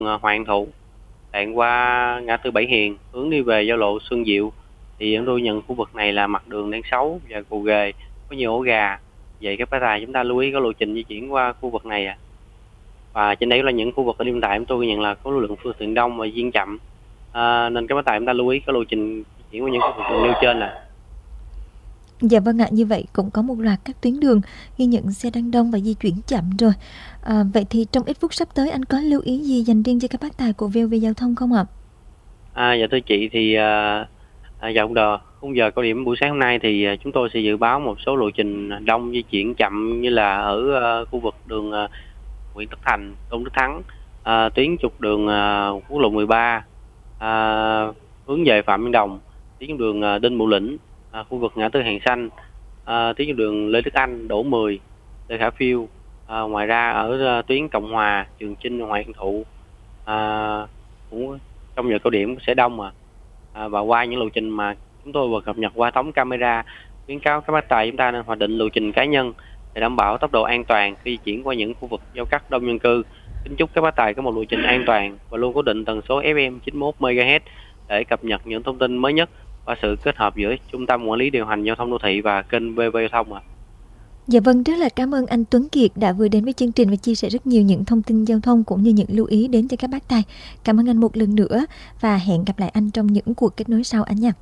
Hoàng Thụ, đoạn qua ngã tư Bảy Hiền hướng đi về giao lộ Xuân Diệu. Thì chúng tôi nhận khu vực này là mặt đường đang xấu và gồ ghề, có nhiều ổ gà. Vậy các bác tài chúng ta lưu ý có lộ trình di chuyển qua khu vực này. Và trên đây là những khu vực ở hiện tại chúng tôi nhận là có lưu lượng phương tiện đông và di chậm, nên các bác tài chúng ta lưu ý có lộ trình di chuyển qua những khu vực nêu trên là. Dạ vâng ạ, như vậy cũng có một loạt các tuyến đường ghi nhận xe đang đông và di chuyển chậm rồi. Vậy thì trong ít phút sắp tới anh có lưu ý gì dành riêng cho các bác tài của VOV Giao thông không ạ? Dạ thưa chị, thì khung giờ cao điểm buổi sáng hôm nay thì chúng tôi sẽ dự báo một số lộ trình đông di chuyển chậm, như là ở khu vực đường Nguyễn Tất Thành, Tôn Đức Thắng, tuyến trục đường quốc lộ 13, hướng về Phạm Văn Đồng, tuyến đường Đinh Bộ Lĩnh, khu vực ngã tư Hàng Xanh, tuyến đường Lê Đức Anh, Đỗ 10, Lê Khả Phiêu. Ngoài ra ở tuyến Cộng Hòa, Trường Chinh, Hoàng Thụ cũng trong giờ cao điểm sẽ đông và qua những lộ trình mà chúng tôi vừa cập nhật qua tống camera, khuyến cáo các bác tài chúng ta nên hoạch định lộ trình cá nhân để đảm bảo tốc độ an toàn khi di chuyển qua những khu vực giao cắt đông dân cư. Kính chúc các bác tài có một lộ trình an toàn và luôn cố định tần số FM 91 MHz để cập nhật những thông tin mới nhất và sự kết hợp giữa Trung tâm Quản lý Điều hành Giao thông Đô thị và kênh VOV Giao thông Dạ vâng, rất là cảm ơn anh Tuấn Kiệt đã vừa đến với chương trình và chia sẻ rất nhiều những thông tin giao thông cũng như những lưu ý đến cho các bác tài. Cảm ơn anh một lần nữa và hẹn gặp lại anh trong những cuộc kết nối sau anh nha.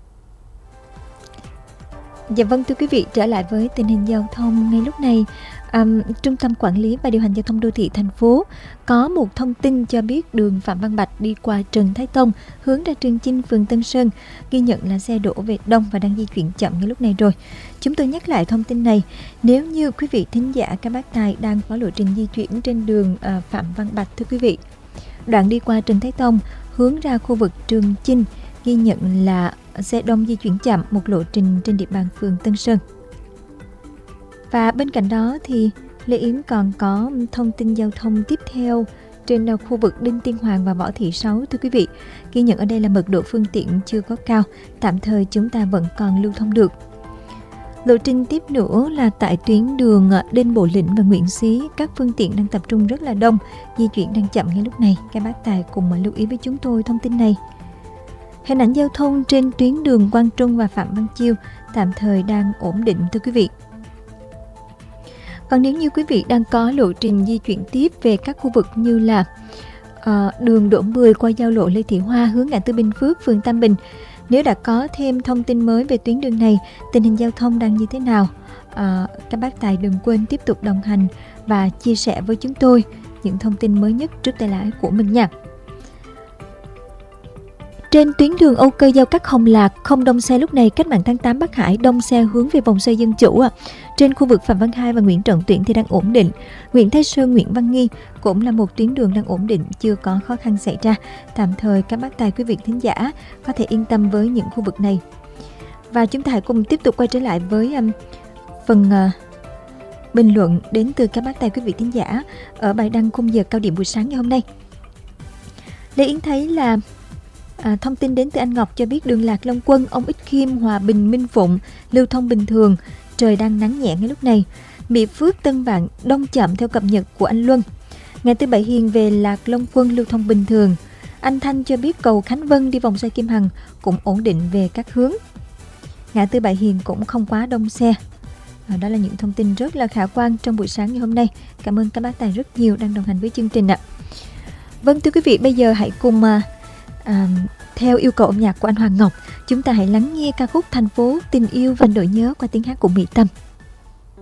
Dạ vâng, thưa quý vị, trở lại với tình hình giao thông ngay lúc này. Trung tâm Quản lý và Điều hành Giao thông Đô thị thành phố có một thông tin cho biết đường Phạm Văn Bạch đi qua Trần Thái Tông hướng ra Trường Chinh, phường Tân Sơn ghi nhận là xe đổ về đông và đang di chuyển chậm ngay lúc này rồi. Chúng tôi nhắc lại thông tin này, nếu như quý vị thính giả các bác tài đang có lộ trình di chuyển trên đường Phạm Văn Bạch, thưa quý vị, đoạn đi qua Trần Thái Tông hướng ra khu vực Trường Chinh ghi nhận là xe đông di chuyển chậm một lộ trình trên địa bàn phường Tân Sơn. Và bên cạnh đó thì Lê Yến còn có thông tin giao thông tiếp theo trên khu vực Đinh Tiên Hoàng và Võ Thị Sáu, thưa quý vị. Ghi nhận ở đây là mật độ phương tiện chưa có cao, tạm thời chúng ta vẫn còn lưu thông được. Lộ trình tiếp nữa là tại tuyến đường Đinh Bộ Lĩnh và Nguyễn Xí, các phương tiện đang tập trung rất là đông, di chuyển đang chậm ngay lúc này. Các bác tài cùng lưu ý với chúng tôi thông tin này. Hình ảnh giao thông trên tuyến đường Quang Trung và Phạm Văn Chiêu tạm thời đang ổn định, thưa quý vị. Còn nếu như quý vị đang có lộ trình di chuyển tiếp về các khu vực như là đường Đỗ 10 qua giao lộ Lê Thị Hoa hướng ngã tư Bình Phước, phường Tam Bình, nếu đã có thêm thông tin mới về tuyến đường này, tình hình giao thông đang như thế nào, các bác tài đừng quên tiếp tục đồng hành và chia sẻ với chúng tôi những thông tin mới nhất trước tay lái của mình nha. Trên tuyến đường Âu Cơ giao cắt Hồng Lạc không đông xe lúc này, cách mạng tháng 8 Bắc Hải đông xe hướng về vòng xoay Dân Chủ. Trên khu vực Phạm Văn Hai và Nguyễn Trọng Tuyển thì đang ổn định. Nguyễn Thái Sơn, Nguyễn Văn Nghi cũng là một tuyến đường đang ổn định, chưa có khó khăn xảy ra. Tạm thời các bác tài quý vị thính giả có thể yên tâm với những khu vực này. Và chúng ta hãy cùng tiếp tục quay trở lại với phần bình luận đến từ các bác tài quý vị thính giả ở bài đăng khung giờ cao điểm buổi sáng ngày hôm nay. Lê Yến thấy là thông tin đến từ anh Ngọc cho biết đường Lạc Long Quân, Ông Ích Khiêm, Hòa Bình, Minh Phụng lưu thông bình thường, trời đang nắng nhẹ ngay lúc này. Mỹ Phước, Tân Vạn đông chậm theo cập nhật của anh Luân. Ngã tư Bảy Hiền về Lạc Long Quân lưu thông bình thường. Anh Thanh cho biết cầu Khánh Vân đi vòng xoay Kim Hằng cũng ổn định về các hướng. Ngã tư Bảy Hiền cũng không quá đông xe. Đó là những thông tin rất là khả quan trong buổi sáng ngày hôm nay. Cảm ơn các bác tài rất nhiều đang đồng hành với chương trình ạ. Vâng, thưa quý vị, bây giờ hãy cùng theo yêu cầu âm nhạc của anh Hoàng Ngọc, chúng ta hãy lắng nghe ca khúc Thành phố Tình Yêu và Nỗi Nhớ qua tiếng hát của Mỹ Tâm.